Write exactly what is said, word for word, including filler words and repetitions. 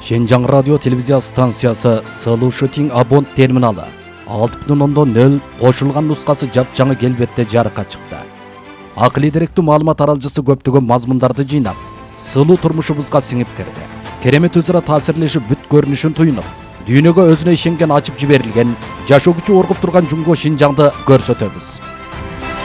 Шенжаң радио телевизия станциясы Сылушытиң абонт терминалы алты бүтүн ондон нөл кошулган нускасы жапжаңы келбетте жарыкка чыкты. Акылий деректүү маалымат аралжысы көптөгөн мазмундарды жыйнап, сылуу турмушубузга сиңип кирди. Керемет өзара таасирлешип бүт көрүнүшүн туюнуп, дүйнөгө өзүнө ишенген ачып жиберилген, жашоо күчү оргуп турган Жумго Шинжаңды көрсөтөбүз.